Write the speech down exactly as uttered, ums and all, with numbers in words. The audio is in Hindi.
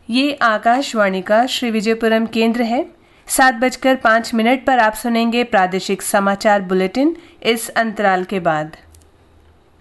ये आकाशवाणी का श्री विजयपुरम केंद्र है। सात बजकर पाँच मिनट पर आप सुनेंगे प्रादेशिक समाचार बुलेटिन इस अंतराल के बाद।